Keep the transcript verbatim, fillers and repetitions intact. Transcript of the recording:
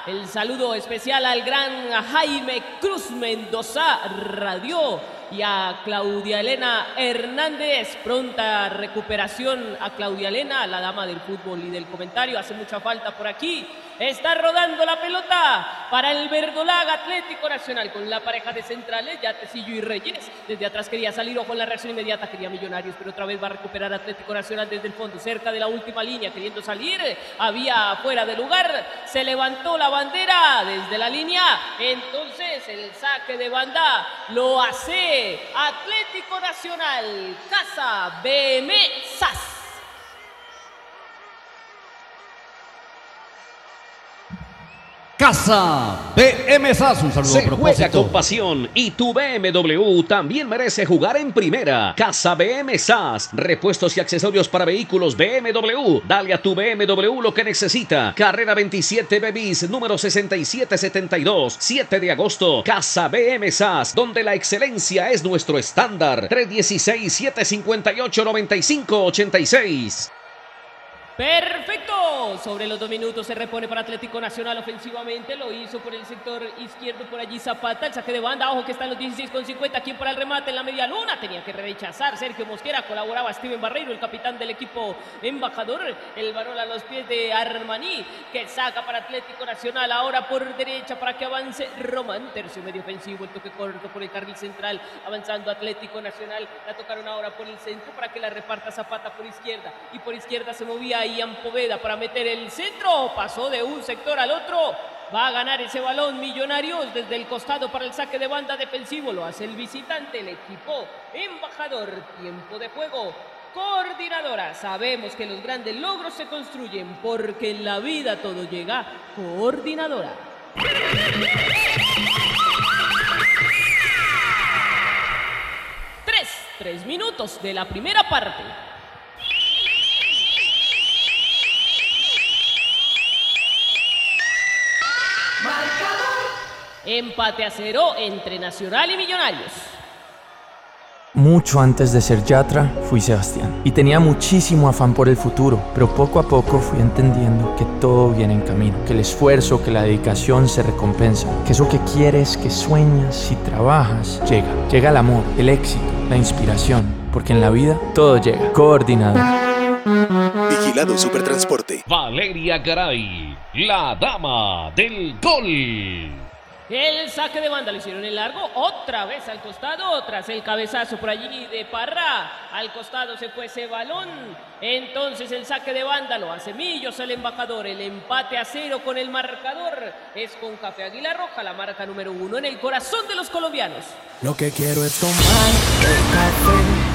El saludo especial al gran Jaime Cruz Mendoza Radio y a Claudia Elena Hernández. Pronta recuperación a Claudia Elena, la dama del fútbol y del comentario. Hace mucha falta por aquí. Está rodando la pelota para el Verdolaga Atlético Nacional con la pareja de centrales, Yatecillo y Reyes. Desde atrás quería salir, ojo en la reacción inmediata, quería Millonarios, pero otra vez va a recuperar Atlético Nacional desde el fondo, cerca de la última línea, queriendo salir. Había fuera de lugar, se levantó la bandera desde la línea. Entonces el saque de banda lo hace Atlético Nacional, Casa B M S A S. Casa B M S A S, un saludo Se a propósito. juega con pasión y tu B M W también merece jugar en primera. Casa B M S A S, repuestos y accesorios para vehículos B M W. Dale a tu B M W lo que necesita. Carrera veintisiete B bis, número sesenta y siete setenta y dos, siete de agosto. Casa B M S A S, donde la excelencia es nuestro estándar. tres uno seis, siete cinco ocho, nueve cinco ocho seis. Perfecto, sobre los dos minutos se repone para Atlético Nacional ofensivamente, lo hizo por el sector izquierdo, por allí Zapata, el saque de banda, ojo que está en los dieciséis con cincuenta, quien para el remate en la media luna, tenía que rechazar Sergio Mosquera, colaboraba Steven Barreiro, el capitán del equipo embajador, el balón a los pies de Armaní, que saca para Atlético Nacional, ahora por derecha para que avance Román, tercio medio ofensivo, el toque corto por el carril central, avanzando Atlético Nacional, la tocaron ahora por el centro para que la reparta Zapata por izquierda, y por izquierda se movía Ian Poveda para meter el centro, pasó de un sector al otro, va a ganar ese balón Millonarios desde el costado para el saque de banda defensivo, lo hace el visitante, el equipo embajador, tiempo de juego. Coordinadora, sabemos que los grandes logros se construyen porque en la vida todo llega. Coordinadora. Tres, tres minutos de la primera parte. Empate a cero entre Nacional y Millonarios. Mucho antes de ser Yatra, fui Sebastián. Y tenía muchísimo afán por el futuro, pero poco a poco fui entendiendo que todo viene en camino, que el esfuerzo, que la dedicación se recompensa, que eso que quieres, que sueñas y trabajas, llega. Llega el amor, el éxito, la inspiración, porque en la vida todo llega. Coordinado. Vigilado Supertransporte. Valeria Garay, la dama del gol. El saque de banda lo hicieron en largo, otra vez al costado, tras el cabezazo por allí de Parra, al costado se fue ese balón, entonces el saque de banda lo hace Millos, el embajador, el empate a cero con el marcador, es con Café Águila Roja, la marca número uno en el corazón de los colombianos. Lo que quiero es tomar el café